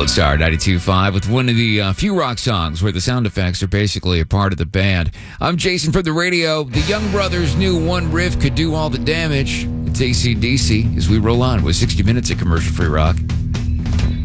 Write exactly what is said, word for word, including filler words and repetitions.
Gold Star ninety-two point five with one of the uh, few rock songs where the sound effects are basically a part of the band. I'm Jason from the radio. The Young Brothers knew one riff could do all the damage. It's A C D C as we roll on with sixty minutes of commercial-free rock.